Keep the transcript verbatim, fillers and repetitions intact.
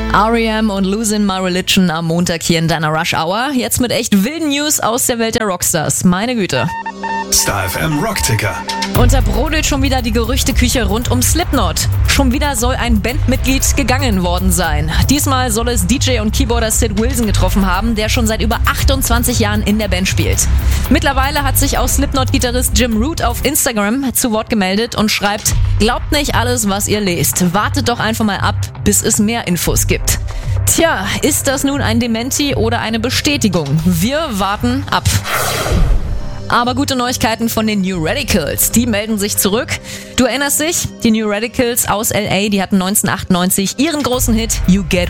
R E M und Losing My Religion am Montag hier in deiner Rush Hour. Jetzt mit echt wilden News aus der Welt der Rockstars. Meine Güte. Star F M Rockticker. Und da brodelt schon wieder die Gerüchteküche rund um Slipknot. Schon wieder soll ein Bandmitglied gegangen worden sein. Diesmal soll es D J und Keyboarder Sid Wilson getroffen haben, der schon seit über achtundzwanzig Jahren in der Band spielt. Mittlerweile hat sich auch Slipknot-Gitarrist Jim Root auf Instagram zu Wort gemeldet und schreibt: Glaubt nicht alles, was ihr lest. Wartet doch einfach mal ab, bis es mehr Infos gibt. Tja, ist das nun ein Dementi oder eine Bestätigung? Wir warten ab. Aber gute Neuigkeiten von den New Radicals. Die melden sich zurück. Du erinnerst dich? Die New Radicals aus L A, die hatten neunzehnhundertachtundneunzig ihren großen Hit You Get